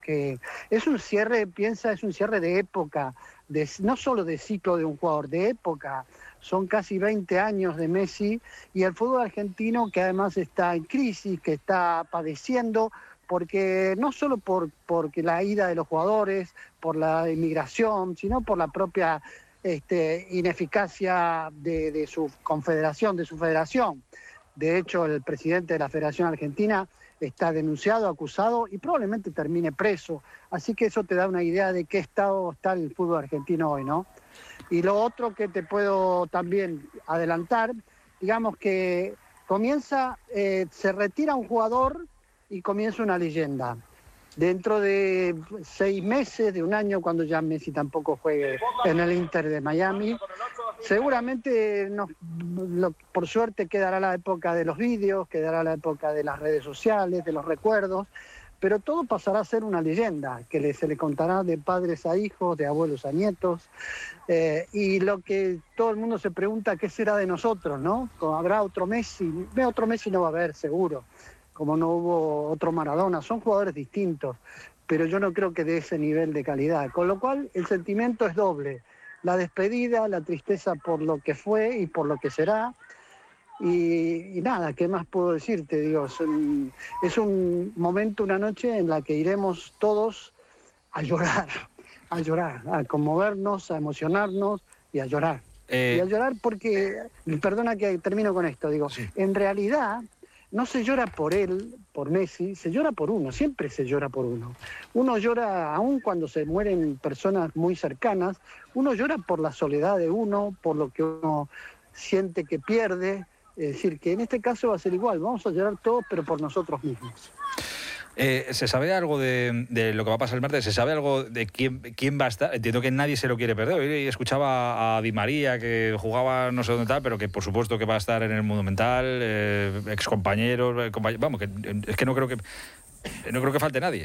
que es un cierre, es un cierre de época, no solo de ciclo de un jugador, de época. Son casi 20 años de Messi y el fútbol argentino que además está en crisis, que está padeciendo, porque no solo porque la ida de los jugadores, por la inmigración, sino por la propia ineficacia de su confederación, de su federación. De hecho, el presidente de la Federación Argentina está denunciado, acusado y probablemente termine preso. Así que eso te da una idea de qué estado está el fútbol argentino hoy, ¿no? Y lo otro que te puedo también adelantar, digamos que se retira un jugador y comienza una leyenda. Dentro de 6 meses, de un año, cuando ya Messi tampoco juegue en el Inter de Miami, seguramente por suerte quedará la época de los vídeos, quedará la época de las redes sociales, de los recuerdos, pero todo pasará a ser una leyenda, que se le contará de padres a hijos, de abuelos a nietos, y lo que todo el mundo se pregunta, ¿qué será de nosotros, no? ¿Habrá otro Messi? Otro Messi no va a haber, seguro, como no hubo otro Maradona. Son jugadores distintos, pero yo no creo que de ese nivel de calidad, con lo cual el sentimiento es doble. La despedida, la tristeza por lo que fue y por lo que será. Y nada, ¿qué más puedo decirte? Digo, es un momento, una noche en la que iremos todos a llorar, a conmovernos, a emocionarnos y a llorar. Y a llorar porque, perdona que termino con esto, digo, sí. En realidad no se llora por él, por Messi, se llora por uno, siempre se llora por uno. Uno llora, aún cuando se mueren personas muy cercanas, uno llora por la soledad de uno, por lo que uno siente que pierde. Es decir, que en este caso va a ser igual, vamos a llorar todos, pero por nosotros mismos. ¿Se sabe algo de lo que va a pasar el martes? ¿Se sabe algo de quién va a estar? Entiendo que nadie se lo quiere perder. Hoy escuchaba a Di María, que jugaba no sé dónde tal, pero que por supuesto que va a estar en el Monumental, excompañeros, vamos, que es que no creo que falte nadie.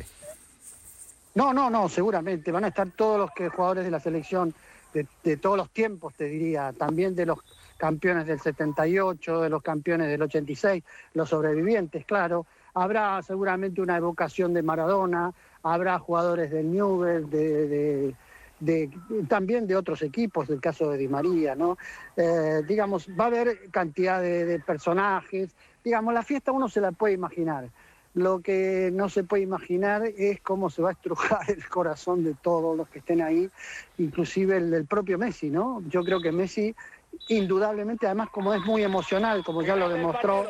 No, seguramente. Van a estar todos los jugadores de la selección de todos los tiempos, te diría, también de los campeones del 78, de los campeones del 86, los sobrevivientes, claro. Habrá seguramente una evocación de Maradona, habrá jugadores del Newell's, también de otros equipos, del caso de Di María, ¿no? Digamos, va a haber cantidad de personajes. Digamos, la fiesta uno se la puede imaginar. Lo que no se puede imaginar es cómo se va a estrujar el corazón de todos los que estén ahí, inclusive el del propio Messi, ¿no? Yo creo que Messi, indudablemente, además como es muy emocional, como ya lo demostró,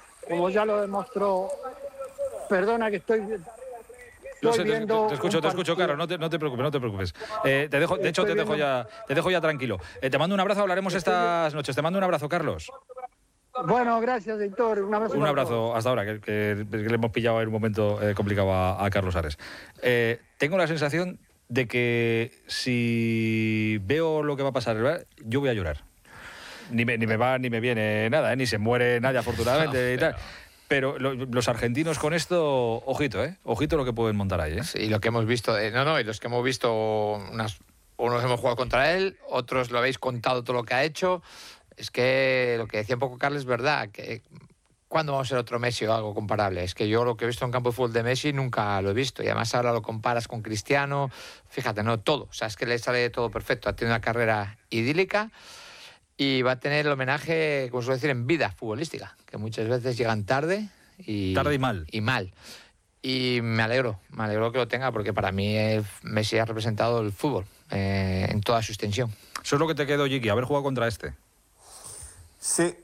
perdona que estoy viendo... Te escucho, Carlos, no te preocupes. Te dejo ya tranquilo. Te mando un abrazo, hablaremos estas noches. Te mando un abrazo, Carlos. Bueno, gracias, Héctor. Un abrazo hasta ahora, que le hemos pillado en un momento complicado a Carlos Ares. Tengo la sensación de que si veo lo que va a pasar, yo voy a llorar. Ni me va ni me viene nada, ni se muere nadie, afortunadamente. Y tal. Pero los argentinos con esto, ojito, ojito lo que pueden montar ahí. Sí, lo que hemos visto, y los que hemos visto, unos hemos jugado contra él, otros lo habéis contado todo lo que ha hecho. Es que lo que decía un poco Carlos es verdad, que ¿cuándo vamos a ser otro Messi o algo comparable? Es que yo lo que he visto en campo de fútbol de Messi nunca lo he visto, y además ahora lo comparas con Cristiano, fíjate, no todo, o sea, es que le sale todo perfecto, ha tenido una carrera idílica y va a tener el homenaje, como suele decir, en vida futbolística, que muchas veces llegan tarde y mal. Y me alegro que lo tenga, porque para mí Messi ha representado el fútbol en toda su extensión. Eso es lo que te quedó, Jiki, haber jugado contra este. Sí,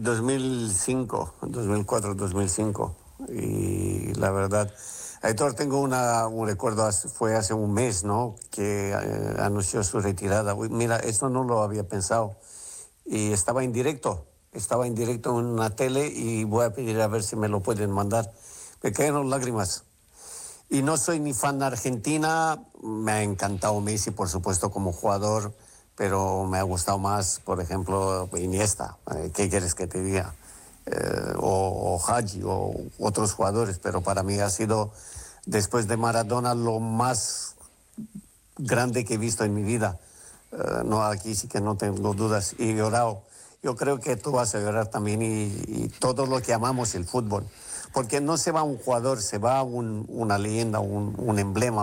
2004, 2005. Y la verdad, Héctor, tengo un recuerdo, fue hace un mes, ¿no? Que anunció su retirada. Mira, esto no lo había pensado. Y estaba en directo en una tele, y voy a pedir a ver si me lo pueden mandar. Me caen lágrimas. Y no soy ni fan de Argentina, me ha encantado Messi, por supuesto, como jugador, pero me ha gustado más, por ejemplo, Iniesta, ¿qué quieres que te diga? O Hagi, o otros jugadores, pero para mí ha sido, después de Maradona, lo más grande que he visto en mi vida. No, aquí sí que no tengo dudas, y he llorado. Yo creo que tú vas a llorar también, y todo lo que amamos el fútbol, porque no se va un jugador, se va una leyenda, un emblema.